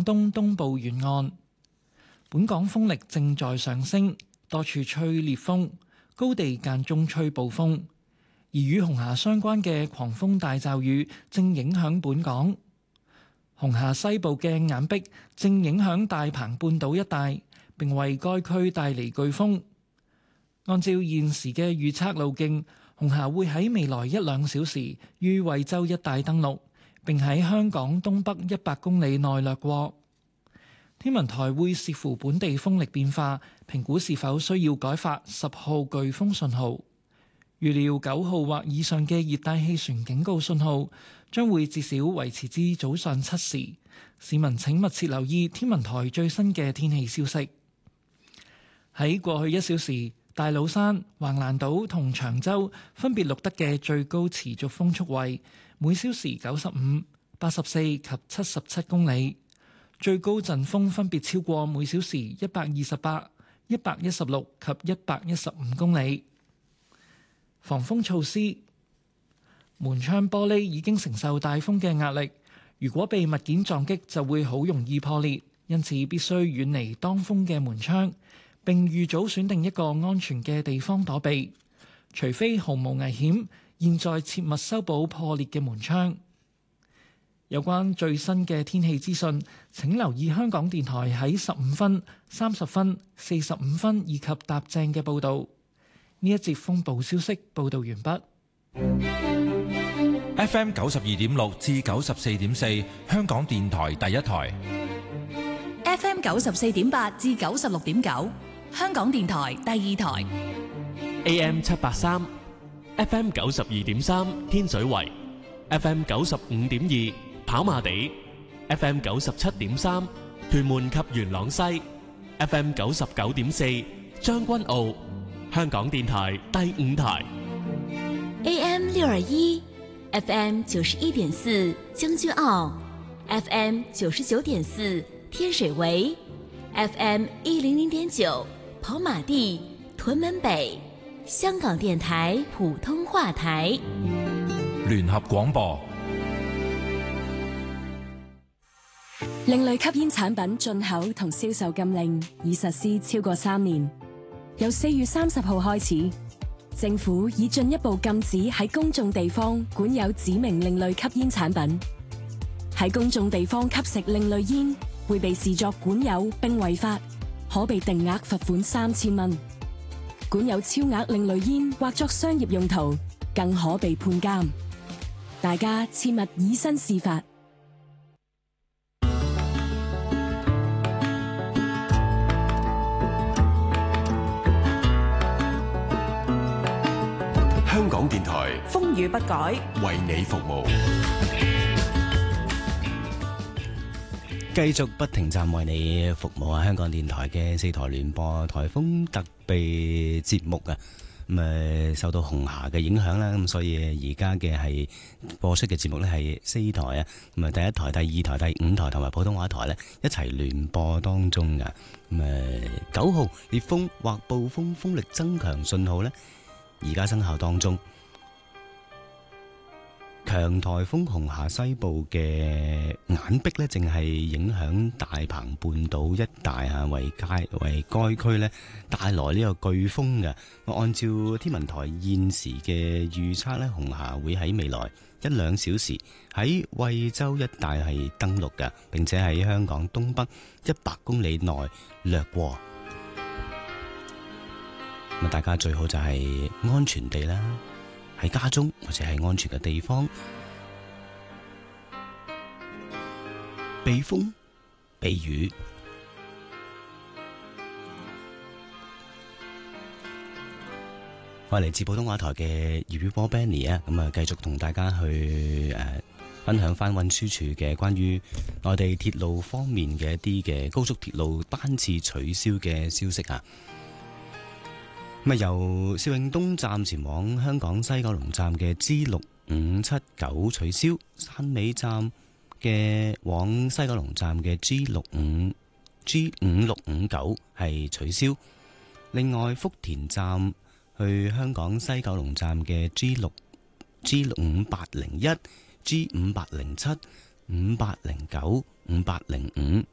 東東部沿岸。本港風力正在上升，多處吹烈風，高地間中吹暴風。而與紅霞相關嘅狂風大驟雨正影響本港。紅霞西部嘅眼壁正影響大鵬半島一帶，並為該區帶嚟颶風。按照現時嘅預測路徑，紅霞會喺未來1-2小時於惠州一帶登陸，並喺香港東北100公里內掠過。天文台會視乎本地風力變化，評估是否需要改發10號颶風信號。預料9號或以上嘅熱帶氣旋警告信號將會至少維持至早上7時。市民請密切留意天文台最新嘅天氣消息。喺過去1小時，大老山、橫瀾島同長洲分別錄得嘅最高持續風速為每小時95、84及77公里，最高陣風分別超過每小時128、116及115公里。防風措施：門窗玻璃已經承受大風嘅壓力，如果被物件撞擊就會好容易破裂，因此必須遠離當風嘅門窗，並預早選定一個安全嘅地方躲避。除非毫無危險，現在切勿修補破裂嘅門窗。有關最新嘅天氣資訊，請留意香港電台喺15分、30分、45分以及踏正嘅報導。呢一節風暴消息報導完畢。 FM 92.6至94.4，香港電台第一台。 FM 94.8至96.9，香港電台第二台。 AM 783 FM 92.3，天水圍 FM 95.2，跑馬地 FM 97.3，屯門及元朗西 FM 99.4，將軍澳。香港電台第五台 AM 621 FM 91.4將軍澳 FM 99.4天水圍 FM 100.9跑馬地屯門北。香港電台普通話台聯合廣播。 另類吸煙產品進口同銷售禁令已實施超過3年。由4月30號開始，政府已進一步禁止喺公眾地方管有指明另類吸煙產品。喺公眾地方吸食另類煙，會被視作管有並違法，可被定額罰款3000蚊。管有超額另類煙或作商業用途，更可被判監。大家切勿以身試法。 香港電台風雨不改， 為你服務， 繼續不停站為你服務啊！香港電台嘅4台聯播颱風特備節目啊，受到紅霞嘅影響啦，咁所以而家嘅係播出嘅節目呢係4台啊，咁第1台、第2台、第5台同埋普通話台呢一齊聯播當中噶。9號烈風或暴風風力增強信號呢而家生效當中。強颱風紅霞西部嘅眼壁呢，正係影響大鵬半島一帶啊，為該區呢帶來呢個颶風嘅。按照天文台現時嘅預測呢，紅霞會喺未來1-2小時喺惠州一帶係登陸嘅，並且喺香港東北100公里內掠過。咁大家最好就係安全地啦，喺家中或者係安全嘅地方避風避雨。我係嚟自普通話台嘅粵語播 Benny 啊，咁繼續同大家去分享翻運輸署嘅關於內地鐵路方面嘅一啲嘅高速鐵路班次取消嘅消息啊。由邵永東站前往香港西九龍站嘅 G6579 取消，汕尾站嘅往西九龍站嘅 G5659 係取消。另外，福田站去香港西九龍站嘅 G5801、G5807、5809、5805